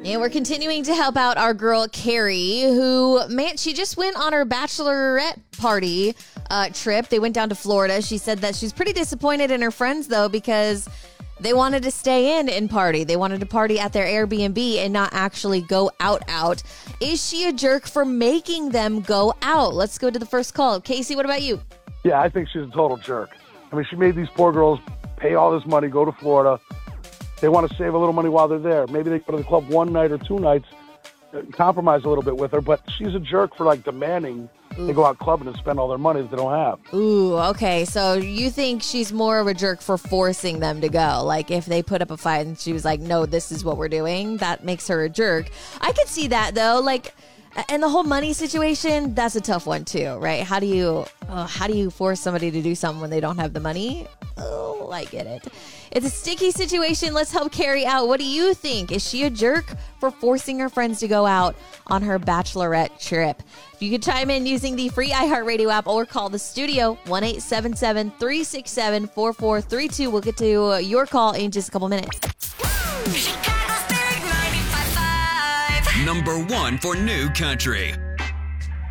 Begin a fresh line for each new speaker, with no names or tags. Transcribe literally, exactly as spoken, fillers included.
And we're continuing to help out our girl, Carrie, who, man, she just went on her bachelorette party uh, trip. They went down to Florida. She said that she's pretty disappointed in her friends, though, because they wanted to stay in and party. They wanted to party at their Airbnb and not actually go out out. Is she a jerk for making them go out? Let's go to the first call. Casey, what about you?
Yeah, I think she's a total jerk. I mean, she made these poor girls pay all this money, go to Florida. They want to save a little money while they're there. Maybe they go to the club one night or two nights, compromise a little bit with her, but she's a jerk for, like, demanding Ooh. They go out clubbing and spend all their money that they don't have.
Ooh, okay. So you think she's more of a jerk for forcing them to go? Like, if they put up a fight and she was like, no, this is what we're doing, that makes her a jerk. I could see that, though. Like, and the whole money situation, that's a tough one, too, right? How do you, oh, how do you force somebody to do something when they don't have the money? Oh, I get it. It's a sticky situation. Let's help Carrie out. What do you think? Is she a jerk for forcing her friends to go out on her bachelorette trip? You can chime in using the free iHeartRadio app or call the studio, one eight seven seven, three six seven, four four three two. We'll get to your call in just a couple minutes.
Chicago's Big ninety-five point five.
Number one for New Country.